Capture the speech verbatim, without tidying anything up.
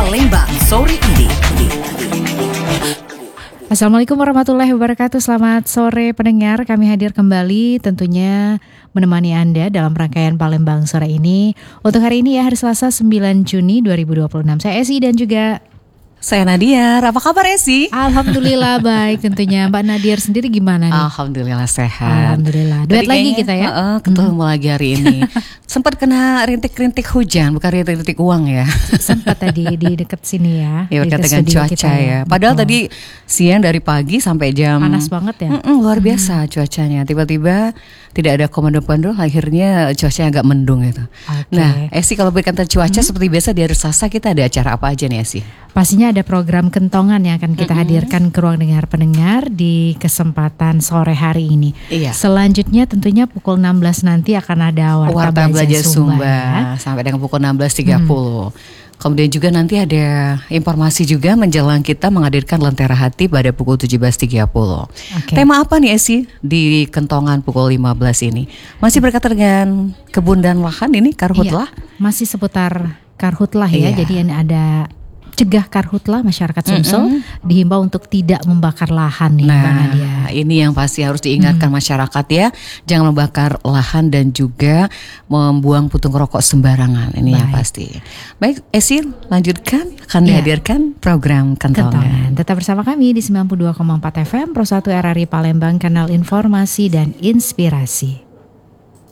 Palembang sore ini. Assalamualaikum warahmatullahi wabarakatuh. Selamat sore pendengar, kami hadir kembali tentunya menemani Anda dalam rangkaian Palembang sore ini. Untuk hari ini ya, hari Selasa sembilan Juni dua ribu dua puluh enam. Saya Esi dan juga Saya Nadia. Apa kabar Esi? Alhamdulillah baik tentunya. Mbak Nadia sendiri gimana nih? Alhamdulillah sehat. Alhamdulillah. Duet Tadi lagi kayaknya, kita ya. Uh, ketemu hmm. lagi hari ini. Sempat kena rintik-rintik hujan, bukan rintik-rintik uang ya. Sempat tadi di dekat sini ya. Ya berkaitan dengan cuaca ya. ya. Padahal Betul. tadi siang dari pagi sampai jam panas banget ya. Mm-mm, luar biasa hmm. cuacanya. Tiba-tiba tidak ada komando-komando, akhirnya cuacanya agak mendung itu. Okay. Nah, Esi kalau berkaitan cuaca hmm. seperti biasa di hari Selasa kita ada acara apa aja nih Esi? Pastinya ada program kentongan yang akan kita mm-hmm. hadirkan ke ruang dengar pendengar di kesempatan sore hari ini. Iya. Selanjutnya tentunya pukul enam belas nanti akan ada Warta, Warta Belajar Sumba, Sumba ya. sampai dengan pukul enam belas tiga puluh. Hmm. Kemudian juga nanti ada informasi juga menjelang kita menghadirkan Lentera Hati pada pukul tujuh belas tiga puluh. Okay. Tema apa nih Esi di kentongan pukul lima belas ini? Masih berkaitan dengan kebun dan lahan ini, karhutlah? Iya, masih seputar karhutlah ya. Iya. Jadi ada cegah karhutlah masyarakat Sumsel mm-hmm. dihimbau untuk tidak membakar lahan nih. Nah, ini yang pasti harus diingatkan mm. masyarakat ya, jangan membakar lahan dan juga membuang puntung rokok sembarangan. Ini Baik. yang pasti. Baik, Esi lanjutkan akan yeah. dihadirkan program kentongan. kentongan. Tetap bersama kami di sembilan puluh dua koma empat F M Pro satu R R I Palembang, kanal informasi dan inspirasi.